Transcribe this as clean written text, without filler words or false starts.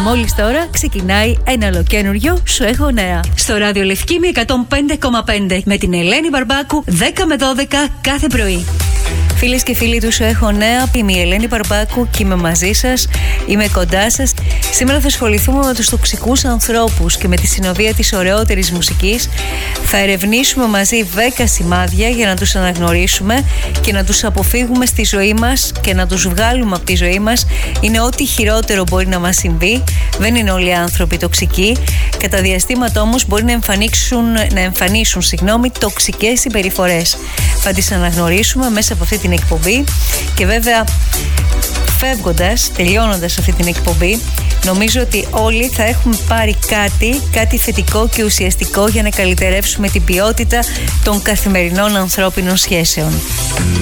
μόλις τώρα ξεκινάει ένα ολοκένουργιο Σου έχω νέα. Στο ράδιο Λευκήμη 105,5 με την Ελένη Μπαρμπάκου 10 με 12 κάθε πρωί. Φίλες και φίλοι του Σου έχω νέα, είμαι η Ελένη Μπαρμπάκου και είμαι μαζί σας, είμαι κοντά σας. Σήμερα θα ασχοληθούμε με τους τοξικούς ανθρώπους και με τη συνοδεία της ωραιότερης μουσικής. Θα ερευνήσουμε μαζί 10 σημάδια για να τους αναγνωρίσουμε και να τους αποφύγουμε στη ζωή μας και να τους βγάλουμε από τη ζωή μας. Είναι ό,τι χειρότερο μπορεί να μας συμβεί. Δεν είναι όλοι οι άνθρωποι τοξικοί. Κατά διαστήματα όμως μπορεί να εμφανίσουν τοξικές συμπεριφορές. Θα τις αναγνωρίσουμε μέσα από αυτή την εκπομπή και βέβαια τελειώνοντας αυτή την εκπομπή, νομίζω ότι όλοι θα έχουμε πάρει κάτι θετικό και ουσιαστικό για να καλυτερεύσουμε την ποιότητα των καθημερινών ανθρώπινων σχέσεων.